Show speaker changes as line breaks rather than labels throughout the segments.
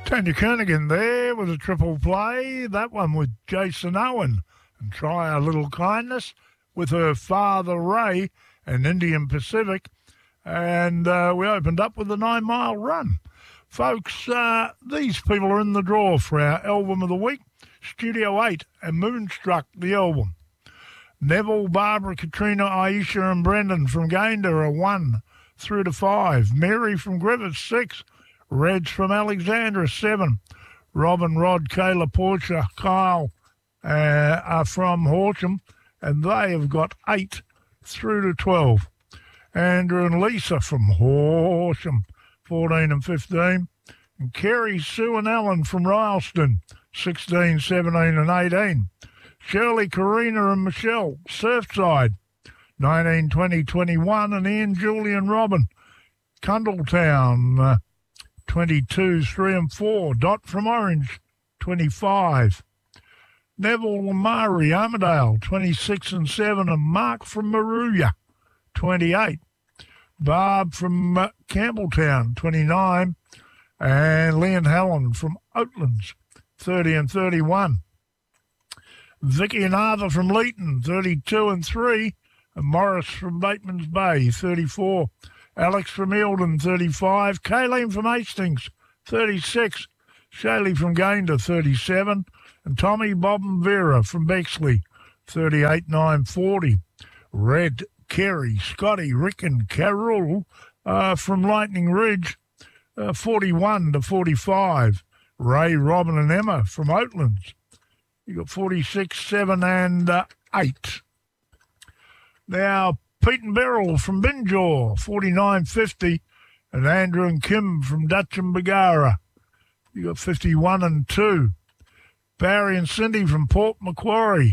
Tanya Kernigan there with a triple play. That one with Jason Owen. And Try a Little Kindness with her father Ray and Indian Pacific. And we opened up with the 9 Mile Run. Folks, these people are in the draw for our album of the week, Studio 8 and Moonstruck, the album. Neville, Barbara, Katrina, Aisha and Brendan from Gayndah are 1 through to 5. Mary from Griffith, 6. Reg from Alexandra, 7. Robin, Rod, Kayla, Portia, Kyle are from Horsham, and they have got 8 through to 12. Andrew and Lisa from Horsham, 14 and 15. And Kerry, Sue and Alan from Rylston, 16, 17 and 18. Shirley, Karina and Michelle, Surfside, 19, 20, 21. And Ian, Julie and Robin, Cundletown, 22, 3 and 4. Dot from Orange, 25. Neville and Mari, Armadale, 26 and 7. And Mark from Maruya, 28. Barb from Campbelltown, 29. And Lee and Helen from Oatlands, 30 and 31. Vicky and Arthur from Leeton, 32 and 3. And Morris from Bateman's Bay, 34. Alex from Eildon, 35. Kayleen from Hastings, 36. Shaylee from Gayndah, 37. And Tommy, Bob and Vera from Bexley, 38, 9, 40. Red, Kerry, Scotty, Rick and Carol from Lightning Ridge, 41 to 45. Ray, Robin and Emma from Oatlands. You got 46, 7 and 8. Now, Pete and Beryl from Binjaw, 49.50. And Andrew and Kim from Dutch and Bagara. You got 51 and 2. Barry and Cindy from Port Macquarie,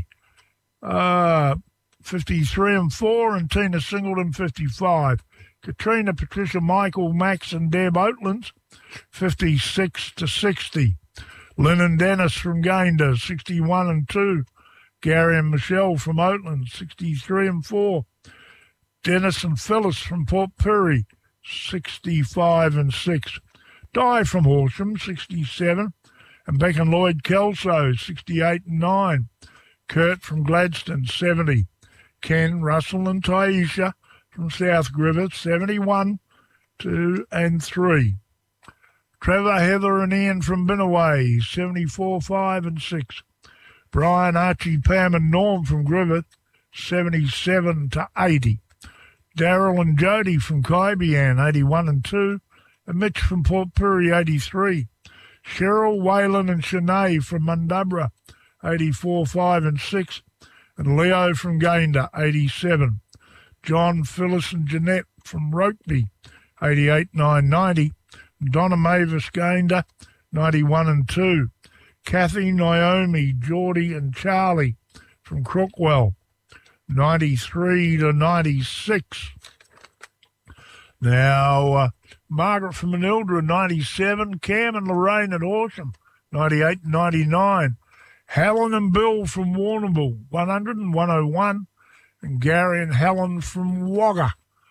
53 and 4. And Tina Singleton, 55. Katrina, Patricia, Michael, Max and Deb Oatlands, 56 to 60. Lynn and Dennis from Gayndah, 61 and 2. Gary and Michelle from Oatlands, 63 and 4. Dennis and Phyllis from Port Pirie, 65 and 6. Di from Horsham, 67. And Beck and Lloyd Kelso, 68 and 9. Kurt from Gladstone, 70. Ken, Russell and Taisha from South Griffith, 71, 2 and 3. Trevor, Heather and Ian from Binnaway, 74, 5 and 6. Brian, Archie, Pam and Norm from Griffith, 77 to 80. Daryl and Jody from Kaibian, 81 and 2. And Mitch from Port Pirie, 83. Cheryl, Waylon and Shanae from Mundubra, 84, 5 and 6. And Leo from Gayndah, 87. John, Phyllis and Jeanette from Rokeby, 88, 9, 90. Donna Mavis, Gayndah, 91 and 2. Kathy, Naomi, Geordie and Charlie from Crookwell, 93 to 96. Now, Margaret from Manildra, 97. Cam and Lorraine at Horsham, 98 and 99. Helen and Bill from Warrnambool, 100 and 101. And Gary and Helen from Wagga,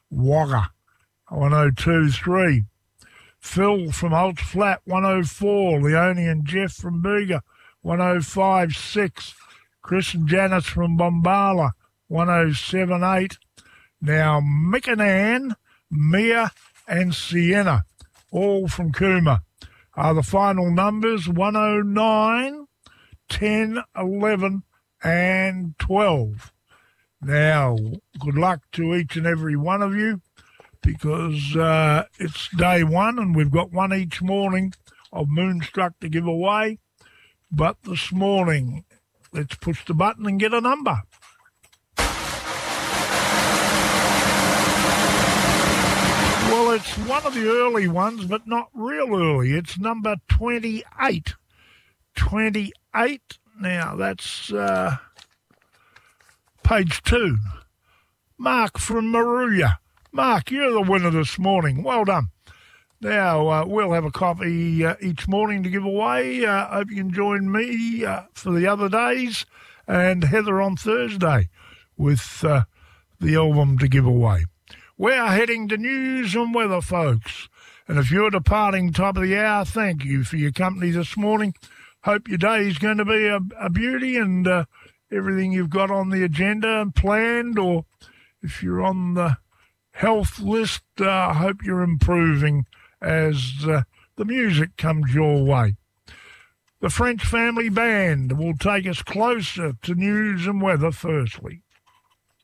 102, 3. Phil from Holt's Flat, 104. Leonie and Jeff from Bega, 105, 6. Chris and Janice from Bombala, 107, 8. Now, Mick and Ann, Mia and Sienna, all from Cooma, are the final numbers, 109, 10, 11 and 12. Now, good luck to each and every one of you, because it's day one and we've got one each morning of Moonstruck to give away. But this morning, let's push the button and get a number. Well, it's one of the early ones, but not real early. It's number 28. 28. Now, that's page 2. Mark from Maruya. Mark, you're the winner this morning. Well done. Now, we'll have a coffee each morning to give away. Hope you can join me for the other days and Heather on Thursday with the album to give away. We're heading to news and weather, folks. And if you're departing top of the hour, thank you for your company this morning. Hope your day is going to be a beauty, and everything you've got on the agenda and planned, or if you're on the health list, I hope you're improving as the music comes your way. The French Family Band will take us closer to news and weather firstly.